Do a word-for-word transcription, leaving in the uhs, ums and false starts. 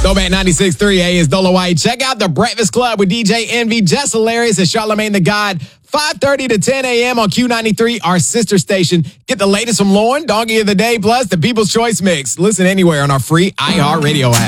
Throwback ninety-six point three A is Dolo White. Check out The Breakfast Club with D J Envy, Jess Hilarious, and Charlamagne the God. five thirty to ten a.m. on Q ninety-three, our sister station. Get the latest from Lauren, Donkey of the Day, plus the People's Choice Mix. Listen anywhere on our free iHeartRadio app.